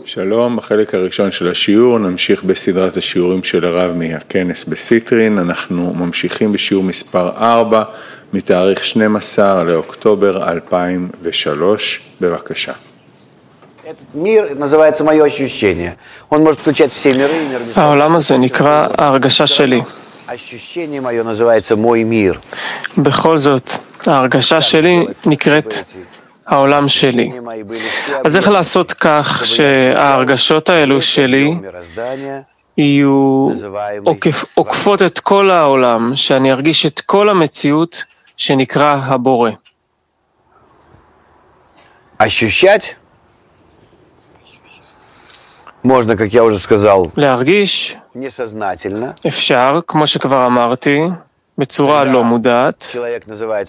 שלום, בחלק הראשון של השיעור נמשיך בסדרת השיעורים של הרב מהכנס בסיטרין. אנחנו ממשיכים בשיעור מספר 4 מתאריך 12 לאוקטובר 2003. בבקשה. העולם הזה נקרא ההרגשה שלי. בכל זאת, ההרגשה שלי נקראת העולם שלי. אז איך לעשות כך שההרגשות האלו שלי יהיו עוקפות את כל העולם, שאני ארגיש את כל המציאות שנקרא הבורא? להרגיש אפשר, כמו שכבר אמרתי, בצורה לא מודעת.